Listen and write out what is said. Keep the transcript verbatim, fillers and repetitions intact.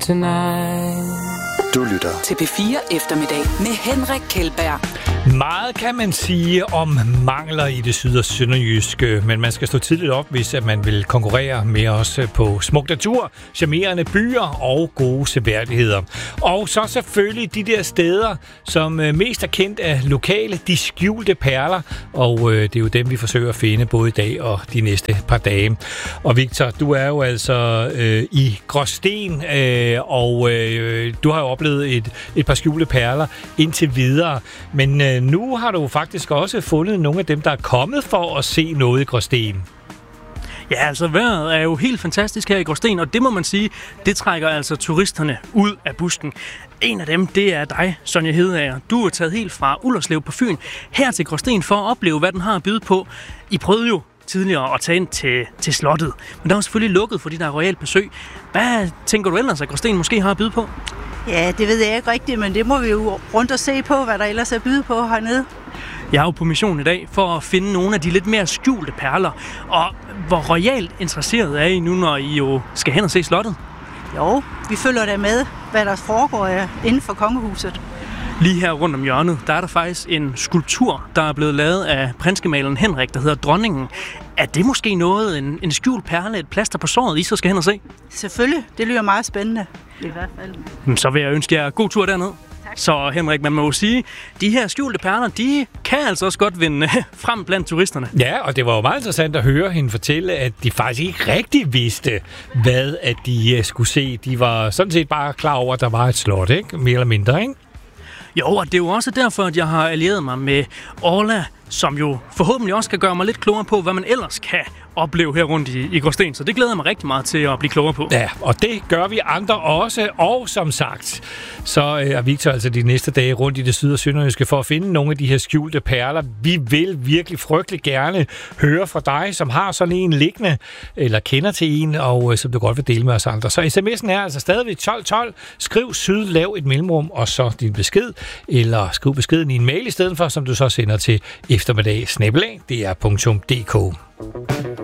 tonight. Du lytter til P fire Eftermiddag med Henrik Kjeldberg. Meget kan man sige om mangler i det syd- og sønderjyske, men man skal stå tidligt op, hvis at man vil konkurrere med os på smuk natur, charmerende byer og gode seværdigheder. Og så selvfølgelig de der steder, som mest er kendt af lokale, de skjulte perler, og øh, det er jo dem, vi forsøger at finde både i dag og de næste par dage. Og Victor, du er jo altså øh, i Gråsten, øh, og øh, du har jo oplevet et, et par skjulte perler indtil videre, men øh, nu har du faktisk også fundet nogle af dem, der er kommet for at se noget i Gråsten. Ja, altså vejret er jo helt fantastisk her i Gråsten, og det må man sige, det trækker altså turisterne ud af busken. En af dem, det er dig, Sonja Hedeager. Du er taget helt fra Ullerslev på Fyn her til Gråsten for at opleve, hvad den har at byde på. I prøvede jo tidligere at tage ind til, til slottet, men der er selvfølgelig lukket, fordi der er royalt besøg. Hvad tænker du ellers, at Gråsten måske har at byde på? Ja, det ved jeg ikke rigtigt, men det må vi jo rundt og se på, hvad der ellers er byde på hernede. Jeg er jo på mission i dag for at finde nogle af de lidt mere skjulte perler. Og hvor royalt interesseret er I nu, når I jo skal hen og se slottet? Jo, vi følger da med, hvad der foregår inden for kongehuset. Lige her rundt om hjørnet, der er der faktisk en skulptur, der er blevet lavet af prinsgemaleren Henrik, der hedder Dronningen. Er det måske noget, en, en skjult perle, et plaster på såret, I så skal hen og se? Selvfølgelig, det lyder meget spændende. I hvert fald. Så vil jeg ønske jer god tur derned. Tak. Så Henrik, man må jo sige, de her skjulte perler, de kan altså også godt vinde frem blandt turisterne. Ja, og det var jo meget interessant at høre hende fortælle, at de faktisk ikke rigtig vidste, hvad at de skulle se. De var sådan set bare klar over, at der var et slot, ikke? Mere eller mindre, ikke? Jo, og det er jo også derfor, at jeg har allieret mig med Orla, som jo forhåbentlig også kan gøre mig lidt klogere på, hvad man ellers kan opleve her rundt i, i Gråsten. Så det glæder jeg mig rigtig meget til at blive klogere på. Ja, og det gør vi andre også. Og som sagt, så er Victor altså de næste dage rundt i det syd- og sønderjyske for at finde nogle af de her skjulte perler. Vi vil virkelig frygtelig gerne høre fra dig, som har sådan en liggende, eller kender til en, og som du godt vil dele med os andre. Så sms'en er altså stadigvæk tolv tolv. Skriv syd, lav et mellemrum, og så din besked, eller skriv beskeden i en mail i stedet for, som du så sender til eftermiddag snabel-a d r punktum d k.